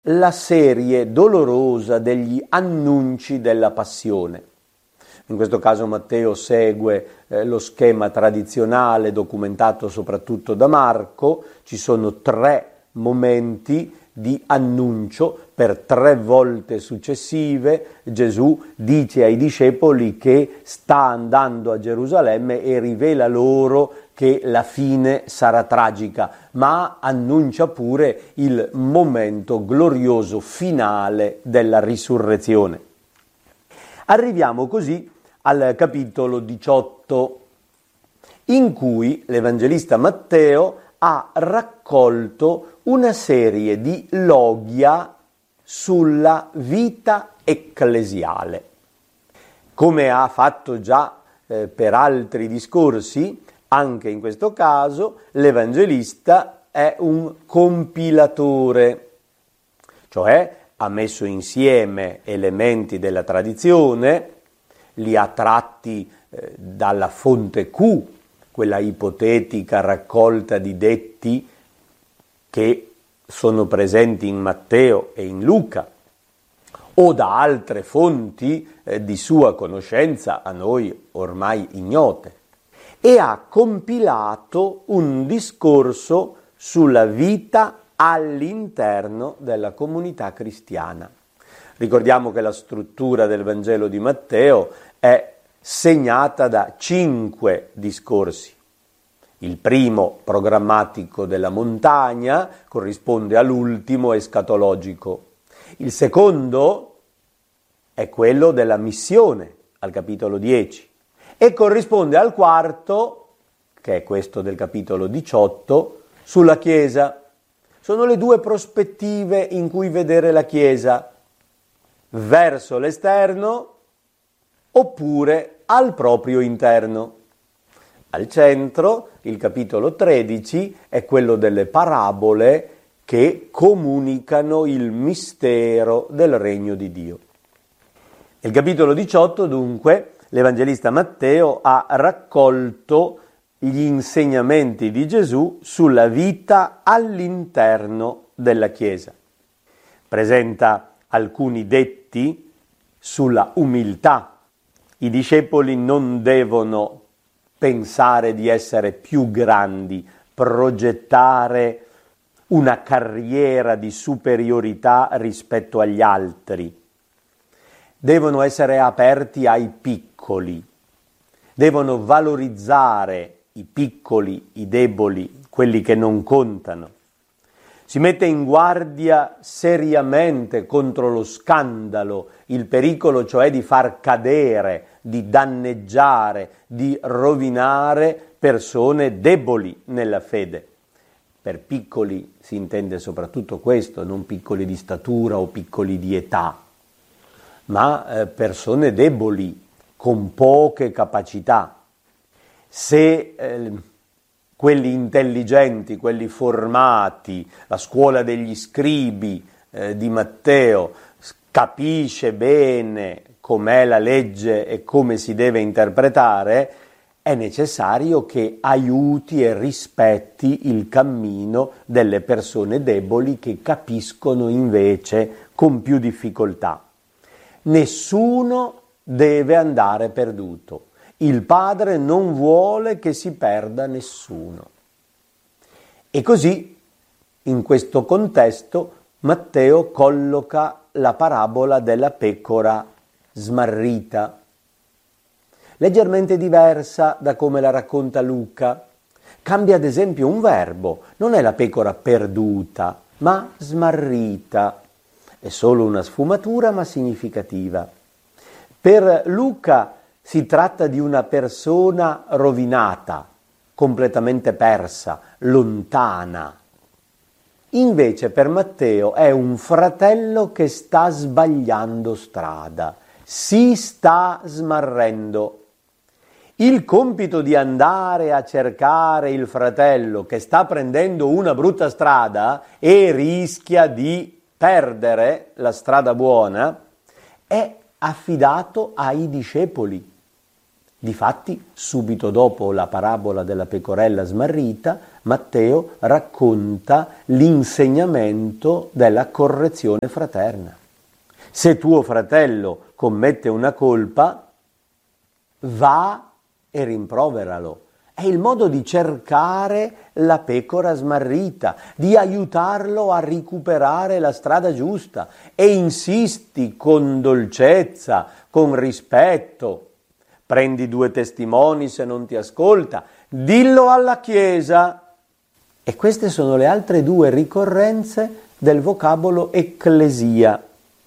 la serie dolorosa degli annunci della passione. In questo caso Matteo segue lo schema tradizionale documentato soprattutto da Marco. Ci sono 3 momenti di annuncio. Per 3 volte successive Gesù dice ai discepoli che sta andando a Gerusalemme e rivela loro che la fine sarà tragica, ma annuncia pure il momento glorioso finale della risurrezione. Arriviamo così al capitolo 18, in cui l'Evangelista Matteo ha raccolto una serie di logia sulla vita ecclesiale. Come ha fatto già per altri discorsi, anche in questo caso l'Evangelista è un compilatore, cioè ha messo insieme elementi della tradizione, li ha tratti dalla fonte Q, quella ipotetica raccolta di detti che sono presenti in Matteo e in Luca, o da altre fonti di sua conoscenza a noi ormai ignote, e ha compilato un discorso sulla vita all'interno della comunità cristiana. Ricordiamo che la struttura del Vangelo di Matteo è segnata da 5 discorsi. Il primo, programmatico della montagna, corrisponde all'ultimo, escatologico. Il secondo è quello della missione, al capitolo 10, e corrisponde al quarto, che è questo del capitolo 18, sulla Chiesa. Sono le 2 prospettive in cui vedere la Chiesa, verso l'esterno oppure al proprio interno. Al centro, il capitolo 13 è quello delle parabole che comunicano il mistero del regno di Dio. Nel capitolo 18, dunque, l'Evangelista Matteo ha raccolto gli insegnamenti di Gesù sulla vita all'interno della Chiesa. Presenta alcuni detti sulla umiltà. I discepoli non devono pensare di essere più grandi, progettare una carriera di superiorità rispetto agli altri. Devono essere aperti ai piccoli, devono valorizzare i piccoli, i deboli, quelli che non contano. Si mette in guardia seriamente contro lo scandalo, il pericolo cioè di far cadere, di danneggiare, di rovinare persone deboli nella fede. Per piccoli si intende soprattutto questo, non piccoli di statura o piccoli di età, ma persone deboli, con poche capacità. Se quelli intelligenti, quelli formati, la scuola degli scribi di Matteo, capisce bene com'è la legge e come si deve interpretare, è necessario che aiuti e rispetti il cammino delle persone deboli che capiscono invece con più difficoltà. Nessuno deve andare perduto. Il Padre non vuole che si perda nessuno. E così, in questo contesto, Matteo colloca la parabola della pecora smarrita, leggermente diversa da come la racconta Luca. Cambia ad esempio un verbo, non è la pecora perduta, ma smarrita. È solo una sfumatura, ma significativa. Per Luca si tratta di una persona rovinata, completamente persa, lontana. Invece per Matteo è un fratello che sta sbagliando strada, si sta smarrendo. Il compito di andare a cercare il fratello che sta prendendo una brutta strada e rischia di perdere la strada buona è affidato ai discepoli. Difatti, subito dopo la parabola della pecorella smarrita, Matteo racconta l'insegnamento della correzione fraterna. Se tuo fratello commette una colpa, va e rimproveralo. È il modo di cercare la pecora smarrita, di aiutarlo a recuperare la strada giusta e insisti con dolcezza, con rispetto. Prendi 2 testimoni se non ti ascolta, dillo alla Chiesa. E queste sono le altre 2 ricorrenze del vocabolo ecclesia.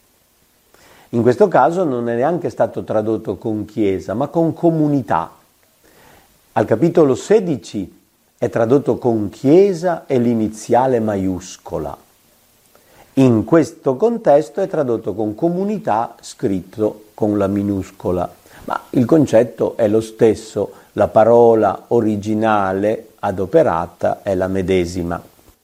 In questo caso non è neanche stato tradotto con Chiesa, ma con comunità. Al capitolo 16 è tradotto con Chiesa e l'iniziale maiuscola. In questo contesto è tradotto con comunità scritto con la minuscola. Ma il concetto è lo stesso, la parola originale adoperata è la medesima.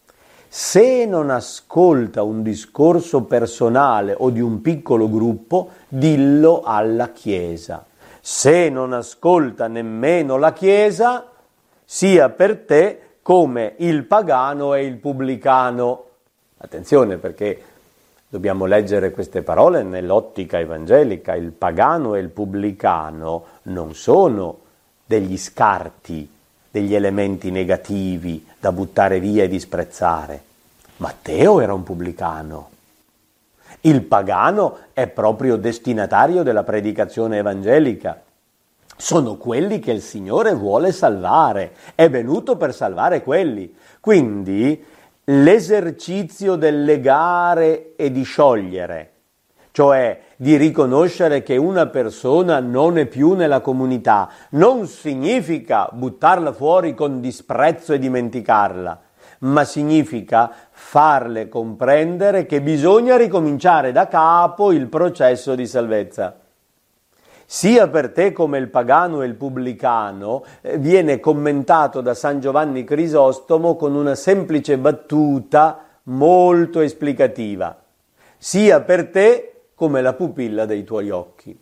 Se non ascolta un discorso personale o di un piccolo gruppo, dillo alla Chiesa. Se non ascolta nemmeno la Chiesa, sia per te come il pagano e il pubblicano. Attenzione, perché dobbiamo leggere queste parole nell'ottica evangelica. Il pagano e il pubblicano non sono degli scarti, degli elementi negativi da buttare via e disprezzare. Matteo era un pubblicano. Il pagano è proprio destinatario della predicazione evangelica. Sono quelli che il Signore vuole salvare. È venuto per salvare quelli. Quindi l'esercizio del legare e di sciogliere, cioè di riconoscere che una persona non è più nella comunità, non significa buttarla fuori con disprezzo e dimenticarla, ma significa farle comprendere che bisogna ricominciare da capo il processo di salvezza. Sia per te come il pagano e il pubblicano viene commentato da San Giovanni Crisostomo con una semplice battuta molto esplicativa. Sia per te come la pupilla dei tuoi occhi.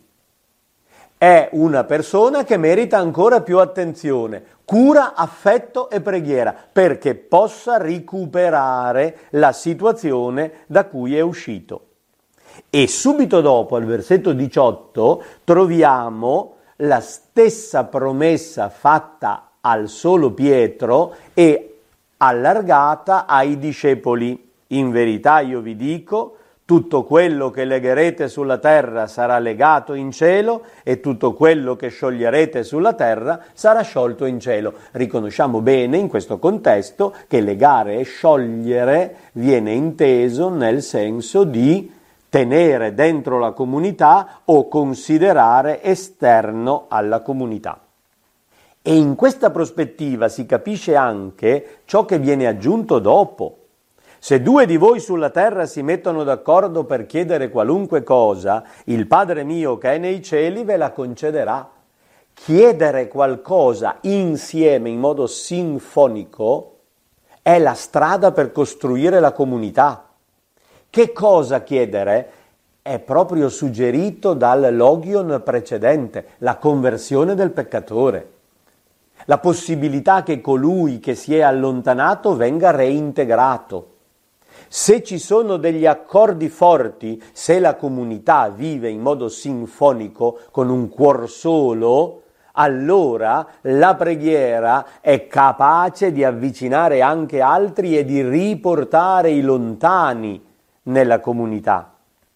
È una persona che merita ancora più attenzione, cura, affetto e preghiera, perché possa recuperare la situazione da cui è uscito. E subito dopo, al versetto 18, troviamo la stessa promessa fatta al solo Pietro e allargata ai discepoli. In verità io vi dico, tutto quello che legherete sulla terra sarà legato in cielo e tutto quello che scioglierete sulla terra sarà sciolto in cielo. Riconosciamo bene in questo contesto che legare e sciogliere viene inteso nel senso di tenere dentro la comunità o considerare esterno alla comunità. E in questa prospettiva si capisce anche ciò che viene aggiunto dopo. Se 2 di voi sulla terra si mettono d'accordo per chiedere qualunque cosa, il Padre mio che è nei cieli ve la concederà. Chiedere qualcosa insieme in modo sinfonico è la strada per costruire la comunità. Che cosa chiedere? È proprio suggerito dal logion precedente, la conversione del peccatore. La possibilità che colui che si è allontanato venga reintegrato. Se ci sono degli accordi forti, se la comunità vive in modo sinfonico, con un cuor solo, allora la preghiera è capace di avvicinare anche altri e di riportare i lontani nella comunità.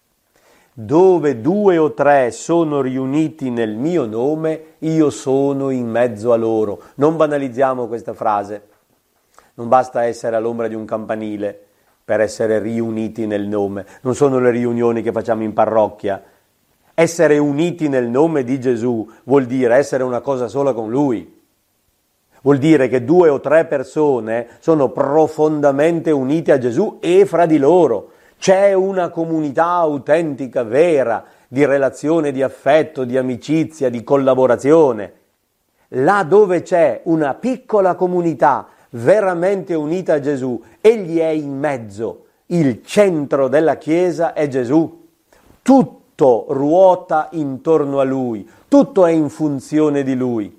Dove 2 o 3 sono riuniti nel mio nome, io sono in mezzo a loro. Non banalizziamo questa frase. Non basta essere all'ombra di un campanile per essere riuniti nel nome. Non sono le riunioni che facciamo in parrocchia. Essere uniti nel nome di Gesù vuol dire essere una cosa sola con Lui. Vuol dire che 2 o 3 persone sono profondamente unite a Gesù e fra di loro. C'è una comunità autentica, vera, di relazione, di affetto, di amicizia, di collaborazione. Là dove c'è una piccola comunità veramente unita a Gesù, Egli è in mezzo, il centro della Chiesa è Gesù. Tutto ruota intorno a Lui, tutto è in funzione di Lui.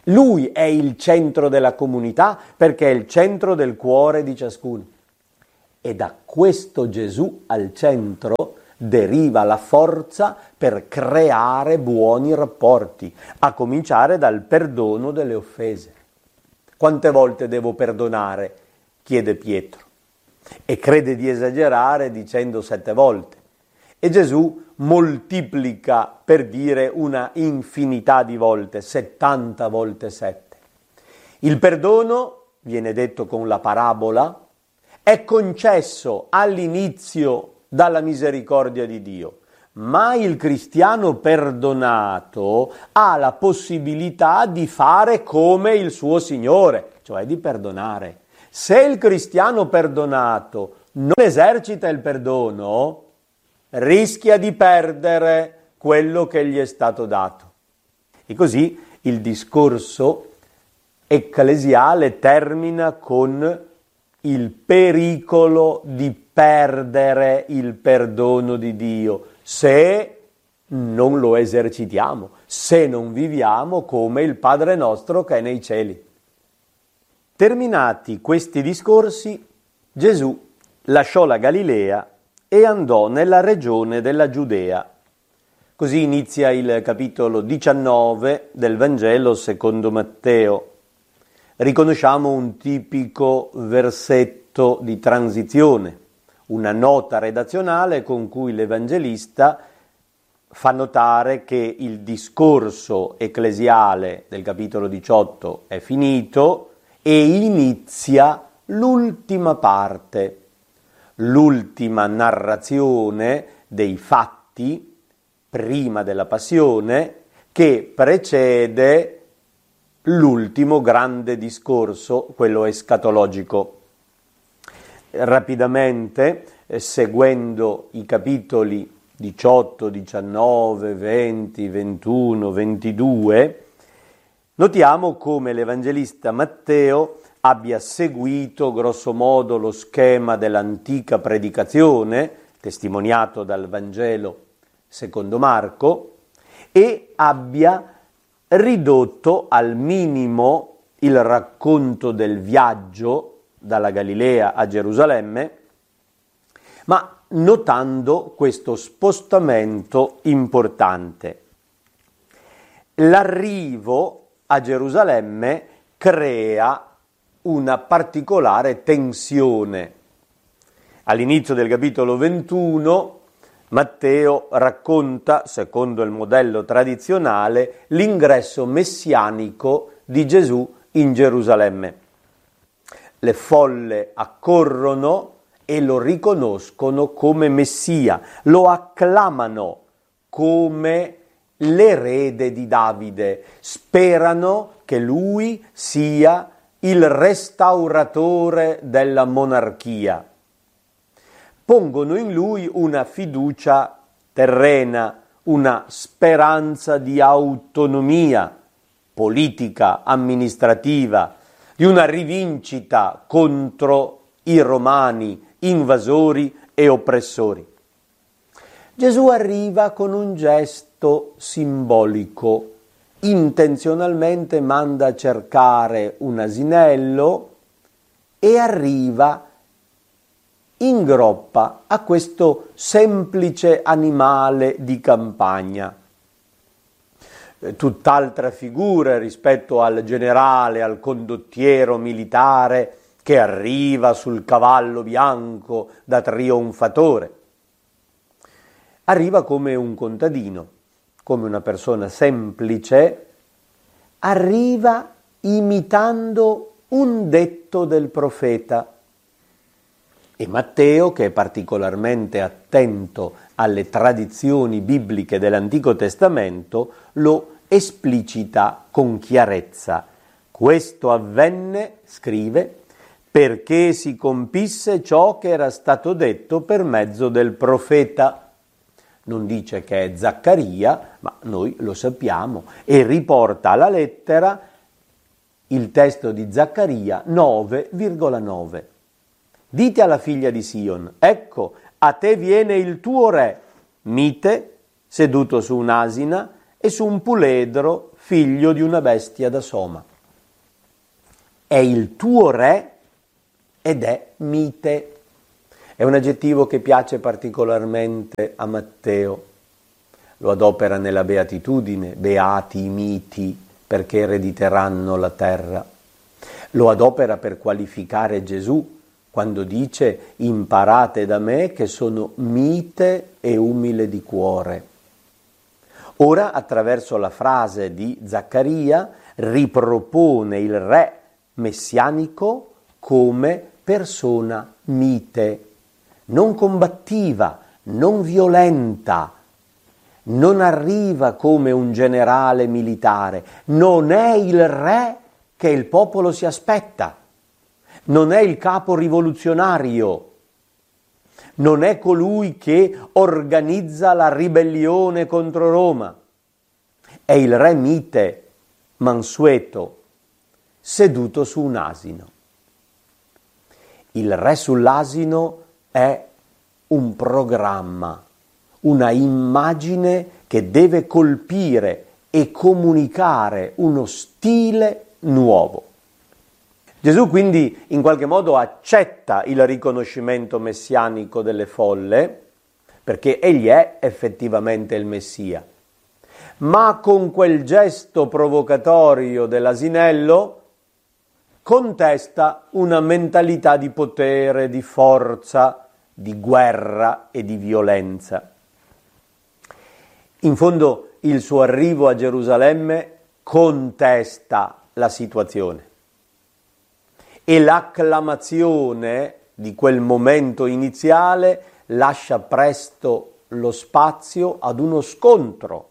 Lui è il centro della comunità perché è il centro del cuore di ciascuno. E da questo Gesù al centro deriva la forza per creare buoni rapporti, a cominciare dal perdono delle offese. Quante volte devo perdonare? Chiede Pietro. E crede di esagerare dicendo 7 volte. E Gesù moltiplica per dire una infinità di volte, 70 volte 7. Il perdono, viene detto con la parabola, è concesso all'inizio dalla misericordia di Dio, ma il cristiano perdonato ha la possibilità di fare come il suo Signore, cioè di perdonare. Se il cristiano perdonato non esercita il perdono, rischia di perdere quello che gli è stato dato. E così il discorso ecclesiale termina con il pericolo di perdere il perdono di Dio se non lo esercitiamo, se non viviamo come il Padre nostro che è nei cieli. Terminati questi discorsi, Gesù lasciò la Galilea e andò nella regione della Giudea. Così inizia il capitolo 19 del Vangelo secondo Matteo. Riconosciamo un tipico versetto di transizione, una nota redazionale con cui l'Evangelista fa notare che il discorso ecclesiale del capitolo 18 è finito e inizia l'ultima parte, l'ultima narrazione dei fatti prima della passione che precede l'ultimo grande discorso, quello escatologico. Rapidamente, seguendo i capitoli 18, 19, 20, 21, 22, notiamo come l'Evangelista Matteo abbia seguito grosso modo lo schema dell'antica predicazione, testimoniato dal Vangelo secondo Marco, e abbia ridotto al minimo il racconto del viaggio dalla Galilea a Gerusalemme, ma notando questo spostamento importante. L'arrivo a Gerusalemme crea una particolare tensione. All'inizio del capitolo 21 Matteo racconta, secondo il modello tradizionale, l'ingresso messianico di Gesù in Gerusalemme. Le folle accorrono e lo riconoscono come Messia, lo acclamano come l'erede di Davide, sperano che lui sia il restauratore della monarchia. Pongono in lui una fiducia terrena, una speranza di autonomia politica, amministrativa, di una rivincita contro i romani, invasori e oppressori. Gesù arriva con un gesto simbolico, intenzionalmente manda a cercare un asinello e arriva in groppa a questo semplice animale di campagna. Tutt'altra figura rispetto al generale, al condottiero militare che arriva sul cavallo bianco da trionfatore. Arriva come un contadino, come una persona semplice, arriva imitando un detto del profeta. E Matteo, che è particolarmente attento alle tradizioni bibliche dell'Antico Testamento, lo esplicita con chiarezza. Questo avvenne, scrive, perché si compisse ciò che era stato detto per mezzo del profeta. Non dice che è Zaccaria, ma noi lo sappiamo, e riporta alla lettera il testo di Zaccaria 9,9. Dite alla figlia di Sion, ecco, a te viene il tuo re, mite, seduto su un'asina e su un puledro, figlio di una bestia da soma. È il tuo re ed è mite. È un aggettivo che piace particolarmente a Matteo. Lo adopera nella Beatitudine, beati i miti perché erediteranno la terra. Lo adopera per qualificare Gesù quando dice imparate da me che sono mite e umile di cuore. Ora, attraverso la frase di Zaccaria, ripropone il re messianico come persona mite, non combattiva, non violenta, non arriva come un generale militare, non è il re che il popolo si aspetta, non è il capo rivoluzionario, non è colui che organizza la ribellione contro Roma, è il re mite, mansueto, seduto su un asino. Il re sull'asino è un programma, una immagine che deve colpire e comunicare uno stile nuovo. Gesù quindi in qualche modo accetta il riconoscimento messianico delle folle, perché egli è effettivamente il Messia. Ma con quel gesto provocatorio dell'asinello contesta una mentalità di potere, di forza, di guerra e di violenza. In fondo il suo arrivo a Gerusalemme contesta la situazione e l'acclamazione di quel momento iniziale lascia presto lo spazio ad uno scontro.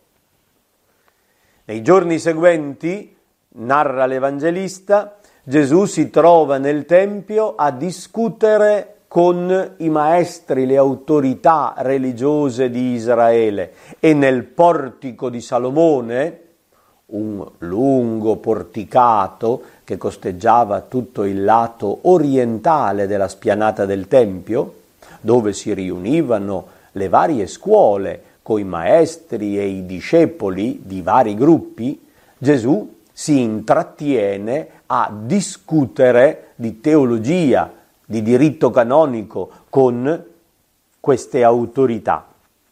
Nei giorni seguenti, narra l'Evangelista, Gesù si trova nel Tempio a discutere con i maestri, le autorità religiose di Israele, e nel portico di Salomone, un lungo porticato che costeggiava tutto il lato orientale della spianata del Tempio, dove si riunivano le varie scuole coi maestri e i discepoli di vari gruppi, Gesù si intrattiene a discutere di teologia, di diritto canonico con queste autorità.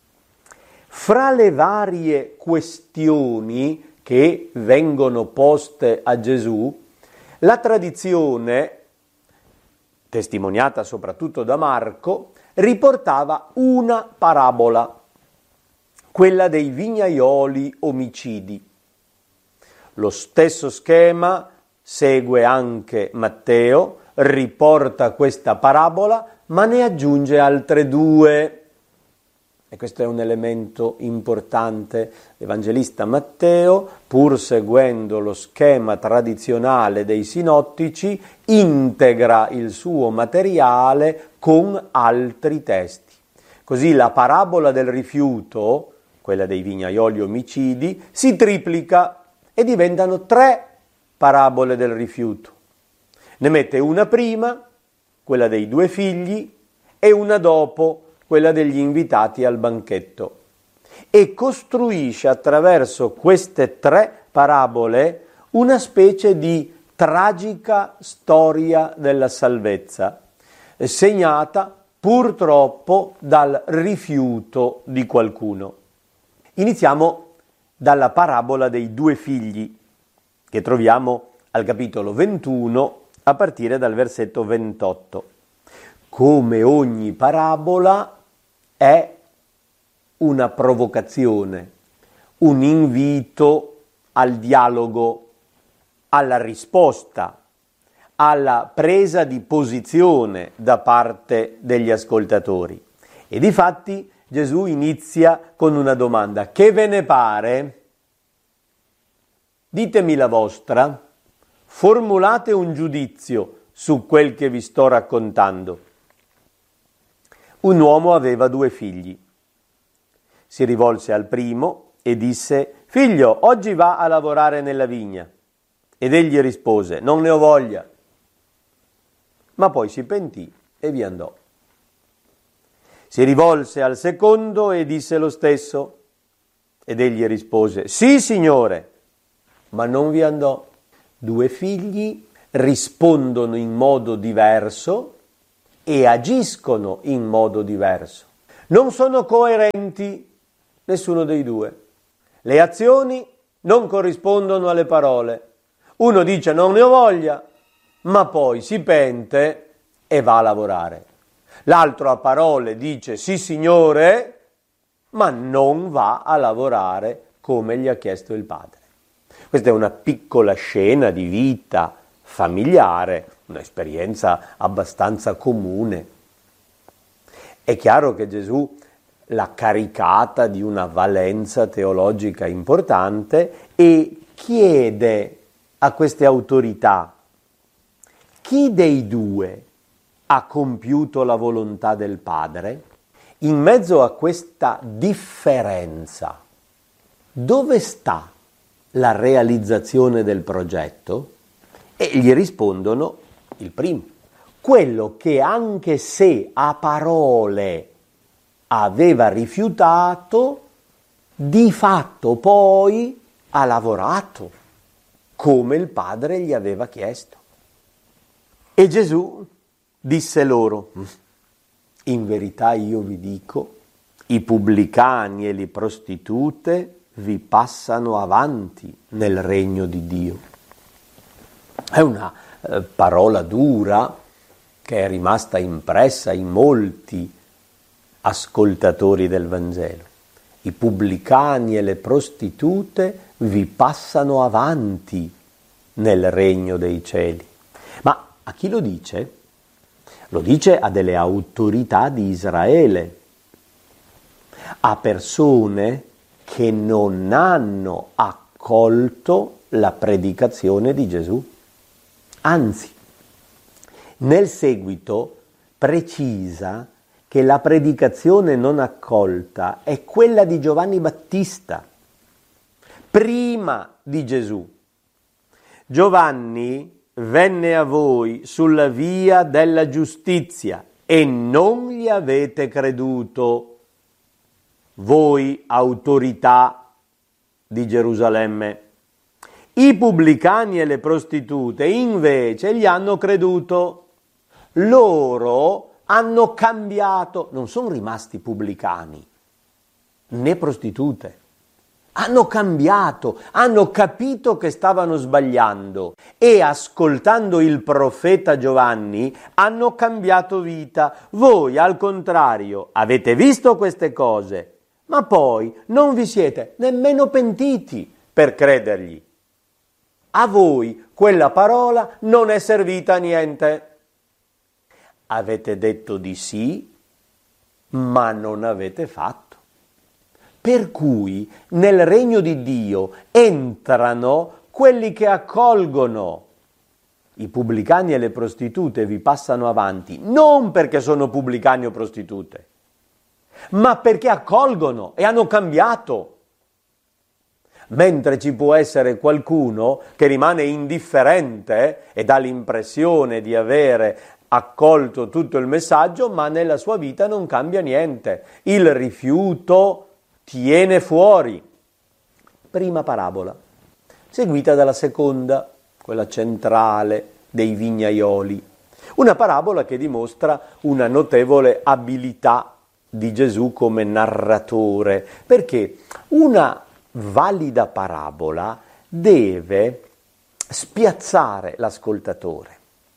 Fra le varie questioni che vengono poste a Gesù, la tradizione, testimoniata soprattutto da Marco, riportava una parabola, quella dei vignaioli omicidi. Lo stesso schema segue anche Matteo, riporta questa parabola, ma ne aggiunge altre due. E questo è un elemento importante. L'Evangelista Matteo, pur seguendo lo schema tradizionale dei sinottici, integra il suo materiale con altri testi. Così la parabola del rifiuto, quella dei vignaioli omicidi, si triplica e diventano 3 parabole del rifiuto. Ne mette una prima, quella dei 2 figli, e una dopo, quella degli invitati al banchetto, e costruisce attraverso queste 3 parabole una specie di tragica storia della salvezza, segnata purtroppo dal rifiuto di qualcuno. Iniziamo dalla parabola dei 2 figli, che troviamo al capitolo 21 a partire dal versetto 28. Come ogni parabola è una provocazione, un invito al dialogo, alla risposta, alla presa di posizione da parte degli ascoltatori. E difatti Gesù inizia con una domanda: che ve ne pare? Ditemi la vostra, formulate un giudizio su quel che vi sto raccontando. Un uomo aveva 2 figli. Si rivolse al primo e disse: figlio, oggi va a lavorare nella vigna. Ed egli rispose: non ne ho voglia. Ma poi si pentì e vi andò. Si rivolse al secondo e disse lo stesso. Ed egli rispose: sì, signore. ma non vi andò. Due figli rispondono in modo diverso e agiscono in modo diverso. Non sono coerenti nessuno dei due. Le azioni non corrispondono alle parole. Uno dice non ne ho voglia, ma poi si pente e va a lavorare. L'altro a parole dice sì signore, ma non va a lavorare come gli ha chiesto il padre. Questa è una piccola scena di vita familiare, un'esperienza abbastanza comune. È chiaro che Gesù l'ha caricata di una valenza teologica importante e chiede a queste autorità: chi dei due ha compiuto la volontà del Padre? In mezzo a questa differenza, dove sta la realizzazione del progetto? E gli rispondono il primo, quello che anche se a parole aveva rifiutato, di fatto poi ha lavorato come il Padre gli aveva chiesto. E Gesù disse loro: in verità io vi dico, i pubblicani e le prostitute vi passano avanti nel regno di Dio. È una parola dura che è rimasta impressa in molti ascoltatori del Vangelo. I pubblicani e le prostitute vi passano avanti nel regno dei cieli. Ma a chi lo dice? Lo dice a delle autorità di Israele, a persone che non hanno accolto la predicazione di Gesù. Anzi, nel seguito precisa che la predicazione non accolta è quella di Giovanni Battista, prima di Gesù. Giovanni venne a voi sulla via della giustizia e non gli avete creduto, voi autorità di Gerusalemme. I pubblicani e le prostitute invece gli hanno creduto. Loro hanno cambiato, non sono rimasti pubblicani né prostitute. Hanno cambiato, hanno capito che stavano sbagliando e ascoltando il profeta Giovanni hanno cambiato vita. Voi, al contrario, avete visto queste cose, ma poi non vi siete nemmeno pentiti per credergli. A voi quella parola non è servita a niente. Avete detto di sì, ma non avete fatto. Per cui nel regno di Dio entrano quelli che accolgono. I pubblicani e le prostitute vi passano avanti, non perché sono pubblicani o prostitute, ma perché accolgono e hanno cambiato. Mentre ci può essere qualcuno che rimane indifferente e dà l'impressione di avere accolto tutto il messaggio, ma nella sua vita non cambia niente. Il rifiuto tiene fuori. Prima parabola, seguita dalla seconda, quella centrale dei vignaioli. Una parabola che dimostra una notevole abilità di Gesù come narratore, perché una valida parabola deve spiazzare l'ascoltatore.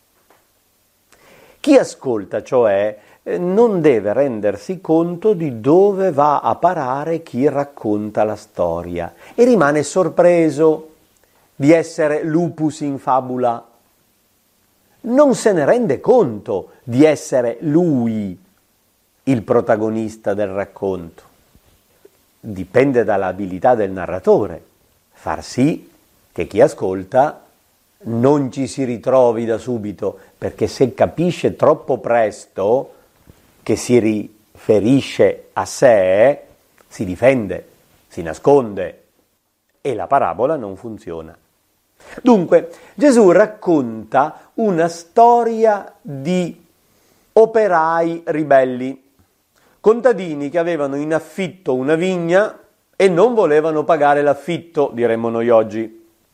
Chi ascolta, cioè, non deve rendersi conto di dove va a parare chi racconta la storia e rimane sorpreso di essere lupus in fabula. Non se ne rende conto di essere lui il protagonista del racconto. Dipende dall'abilità del narratore, far sì che chi ascolta non ci si ritrovi da subito, perché se capisce troppo presto che si riferisce a sé, si difende, si nasconde e la parabola non funziona. Dunque, Gesù racconta una storia di operai ribelli, contadini che avevano in affitto una vigna e non volevano pagare l'affitto, diremmo noi oggi.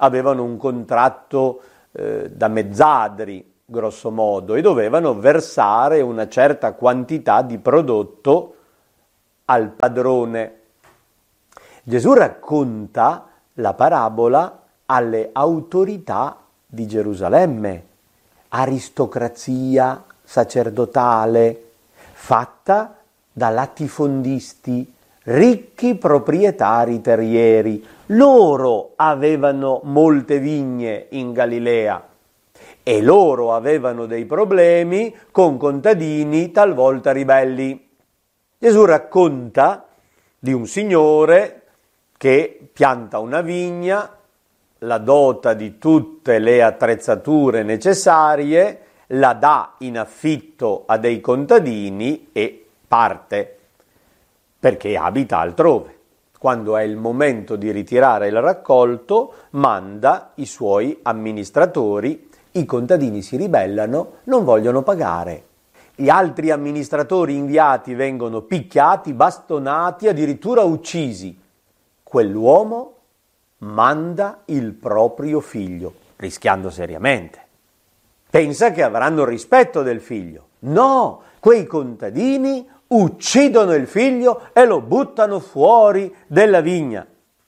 avevano un contratto da mezzadri, grosso modo, e dovevano versare una certa quantità di prodotto al padrone. Gesù racconta la parabola alle autorità di Gerusalemme, aristocrazia sacerdotale, fatta da latifondisti, ricchi proprietari terrieri. Loro avevano molte vigne in Galilea e loro avevano dei problemi con contadini talvolta ribelli. Gesù racconta di un signore che pianta una vigna, la dota di tutte le attrezzature necessarie, la dà in affitto a dei contadini e parte, perché abita altrove. Quando è il momento di ritirare il raccolto, manda i suoi amministratori, i contadini si ribellano, non vogliono pagare. Gli altri amministratori inviati vengono picchiati, bastonati, addirittura uccisi. Quell'uomo manda il proprio figlio, rischiando seriamente. Pensa che avranno rispetto del figlio. No, quei contadini uccidono il figlio e lo buttano fuori della vigna.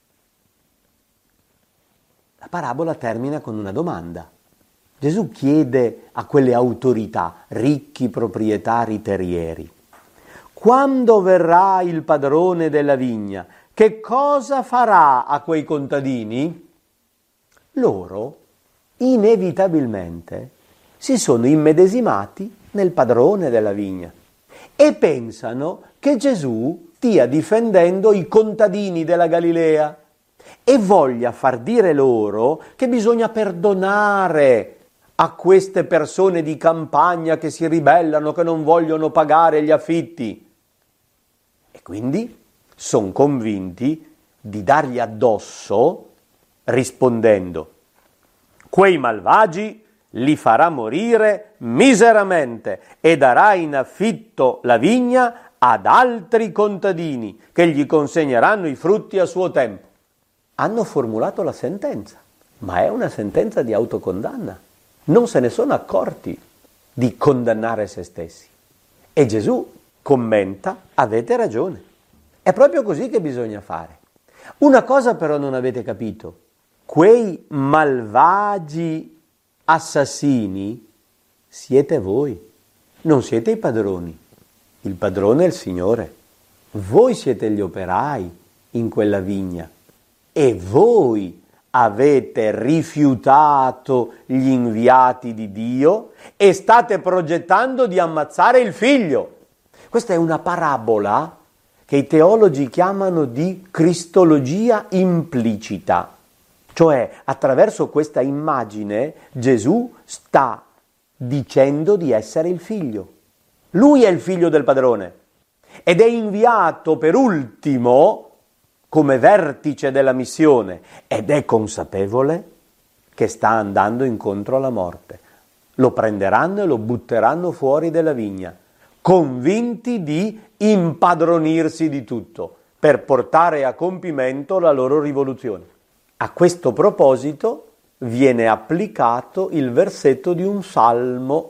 La parabola termina con una domanda. Gesù chiede a quelle autorità, ricchi proprietari terrieri, quando verrà il padrone della vigna, che cosa farà a quei contadini? Loro, inevitabilmente, si sono immedesimati nel padrone della vigna e pensano che Gesù stia difendendo i contadini della Galilea e voglia far dire loro che bisogna perdonare a queste persone di campagna che si ribellano, che non vogliono pagare gli affitti. E quindi sono convinti di dargli addosso rispondendo: quei malvagi li farà morire miseramente e darà in affitto la vigna ad altri contadini che gli consegneranno i frutti a suo tempo. Hanno formulato la sentenza, ma è una sentenza di autocondanna. Non se ne sono accorti di condannare se stessi. E Gesù commenta: avete ragione. È proprio così che bisogna fare. Una cosa però non avete capito: quei malvagi assassini siete voi, non siete i padroni. Il padrone è il Signore. Voi siete gli operai in quella vigna e voi avete rifiutato gli inviati di Dio e state progettando di ammazzare il figlio. Questa è una parabola che i teologi chiamano di cristologia implicita. Cioè, attraverso questa immagine, Gesù sta dicendo di essere il figlio. Lui è il figlio del padrone ed è inviato per ultimo come vertice della missione ed è consapevole che sta andando incontro alla morte. Lo prenderanno e lo butteranno fuori della vigna, convinti di impadronirsi di tutto per portare a compimento la loro rivoluzione. A questo proposito viene applicato il versetto di un salmo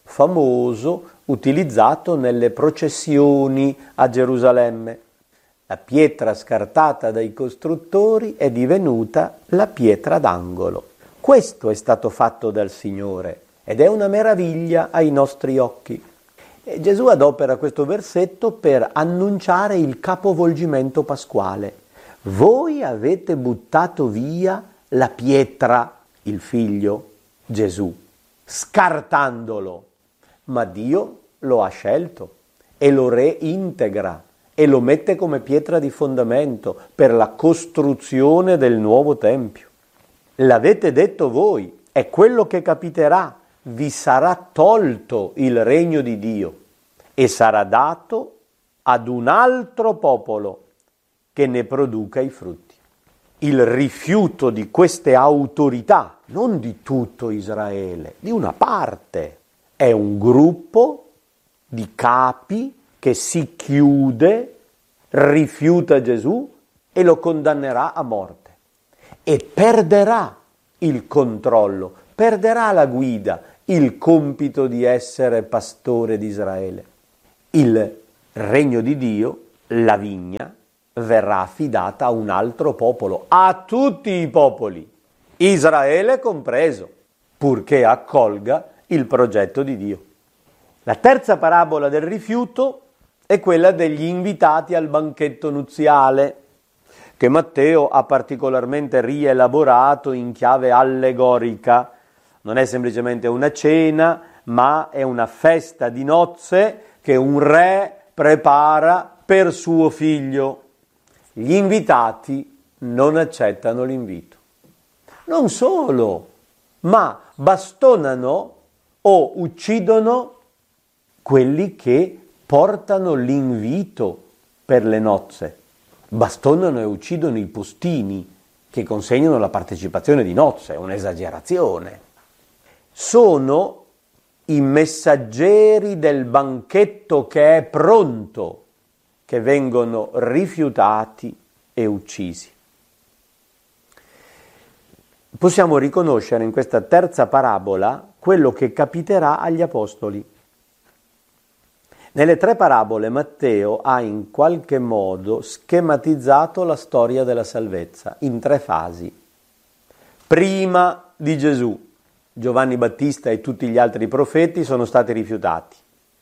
famoso utilizzato nelle processioni a Gerusalemme. La pietra scartata dai costruttori è divenuta la pietra d'angolo. Questo è stato fatto dal Signore ed è una meraviglia ai nostri occhi. E Gesù adopera questo versetto per annunciare il capovolgimento pasquale. Voi avete buttato via la pietra, il figlio, Gesù, scartandolo, ma Dio lo ha scelto e lo reintegra e lo mette come pietra di fondamento per la costruzione del nuovo Tempio. L'avete detto voi, è quello che capiterà, vi sarà tolto il regno di Dio e sarà dato ad un altro popolo che ne produca i frutti. Il rifiuto di queste autorità, non di tutto Israele, di una parte, è un gruppo di capi che si chiude, rifiuta Gesù e lo condannerà a morte e perderà il controllo, perderà la guida, il compito di essere pastore di Israele. Il regno di Dio, la vigna, verrà affidata a un altro popolo, a tutti i popoli, Israele compreso, purché accolga il progetto di Dio. La terza parabola del rifiuto è quella degli invitati al banchetto nuziale, che Matteo ha particolarmente rielaborato in chiave allegorica. Non è semplicemente una cena, ma è una festa di nozze che un re prepara per suo figlio. Gli invitati non accettano l'invito. Non solo, ma bastonano o uccidono quelli che portano l'invito per le nozze. Bastonano e uccidono i postini che consegnano la partecipazione di nozze, è un'esagerazione. Sono i messaggeri del banchetto che è pronto, che vengono rifiutati e uccisi. Possiamo riconoscere in questa terza parabola quello che capiterà agli apostoli. Nelle tre parabole Matteo ha in qualche modo schematizzato la storia della salvezza in tre fasi. Prima di Gesù, Giovanni Battista e tutti gli altri profeti sono stati rifiutati.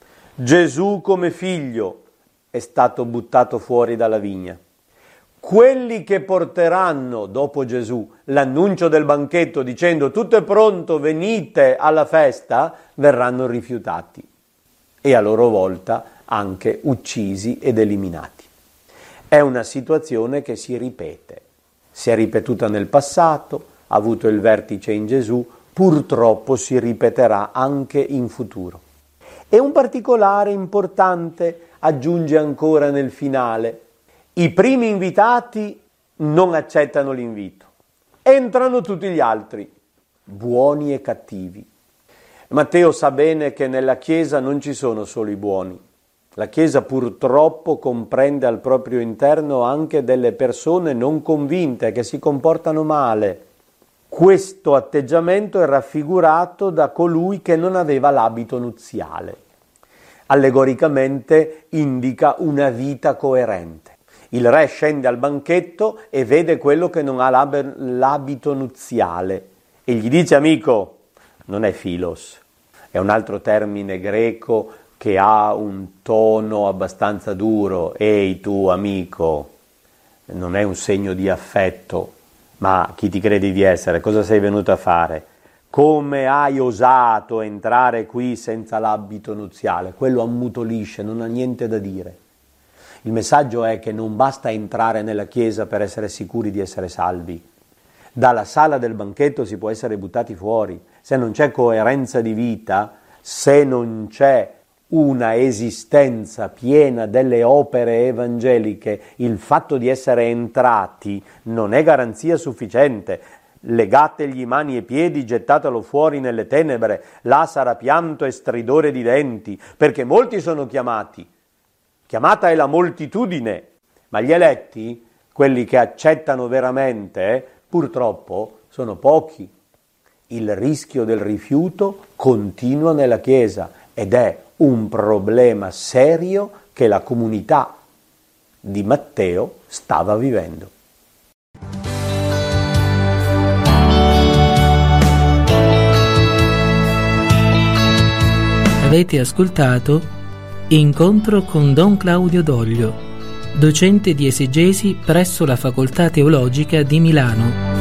Gesù come figlio è stato buttato fuori dalla vigna. Quelli che porteranno dopo Gesù l'annuncio del banchetto dicendo tutto è pronto, venite alla festa, verranno rifiutati e a loro volta anche uccisi ed eliminati. È una situazione che si ripete, si è ripetuta nel passato, ha avuto il vertice in Gesù, purtroppo si ripeterà anche in futuro. E un particolare importante aggiunge ancora nel finale: i primi invitati non accettano l'invito, entrano tutti gli altri, buoni e cattivi. Matteo sa bene che nella Chiesa non ci sono solo i buoni. La Chiesa purtroppo comprende al proprio interno anche delle persone non convinte che si comportano male. Questo atteggiamento è raffigurato da colui che non aveva l'abito nuziale. Allegoricamente indica una vita coerente. Il re scende al banchetto e vede quello che non ha l'abito nuziale e gli dice: amico, non è philos, è un altro termine greco che ha un tono abbastanza duro. Ehi tu amico, non è un segno di affetto, ma chi ti credi di essere? Cosa sei venuto a fare? Come hai osato entrare qui senza l'abito nuziale? Quello ammutolisce, non ha niente da dire. Il messaggio è che non basta entrare nella chiesa per essere sicuri di essere salvi. Dalla sala del banchetto si può essere buttati fuori. Se non c'è coerenza di vita, se non c'è una esistenza piena delle opere evangeliche, il fatto di essere entrati non è garanzia sufficiente. Legategli mani e piedi, gettatelo fuori nelle tenebre, là sarà pianto e stridore di denti, perché molti sono chiamati. Chiamata è la moltitudine, ma gli eletti, quelli che accettano veramente, purtroppo sono pochi. Il rischio del rifiuto continua nella Chiesa ed è un problema serio che la comunità di Matteo stava vivendo. Avete ascoltato Incontro con Don Claudio Doglio, docente di esegesi presso la Facoltà Teologica di Milano.